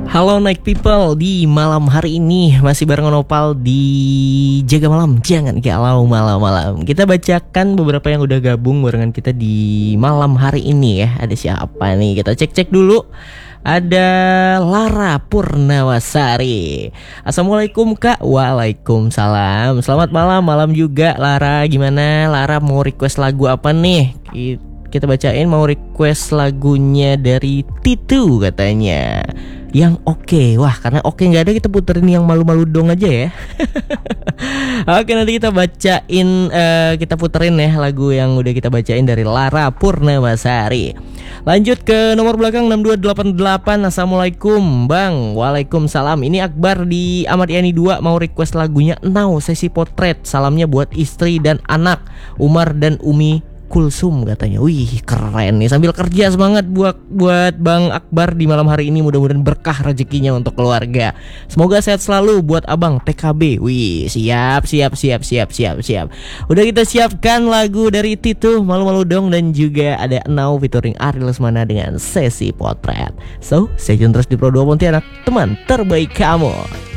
Halo Night People, di malam hari ini masih bareng Nopal di Jaga Malam. Jangan galau malam-malam. Kita bacakan beberapa yang udah gabung barengan kita di malam hari ini ya. Ada siapa nih? Kita cek-cek dulu. Ada Lara Purnawasari. Assalamualaikum Kak. Waalaikumsalam. Selamat malam juga Lara. Gimana Lara, mau request lagu apa nih? Kita bacain, mau request lagunya dari Titu katanya. Yang oke. Wah, karena oke nggak ada, kita puterin yang malu-malu dong aja ya. Oke, nanti kita bacain, kita puterin ya lagu yang udah kita bacain dari Lara Purnawasari. Lanjut ke nomor belakang 6288. Assalamualaikum Bang. Waalaikumsalam. Ini Akbar di Ahmad Yani 2, mau request lagunya Now Sesi Potret. Salamnya buat istri dan anak, Umar dan Umi Kulsum katanya. Wih, keren nih. Sambil kerja, semangat buat Bang Akbar di malam hari ini. Mudah-mudahan berkah rezekinya untuk keluarga. Semoga sehat selalu buat Abang PKB. Wih, siap. Udah kita siapkan lagu dari Titu, Malu-Malu Dong, dan juga ada Now featuring Ari Lesmana dengan Sesi Potret. So, stay tune terus di Pro 2 Pontianak, teman terbaik kamu.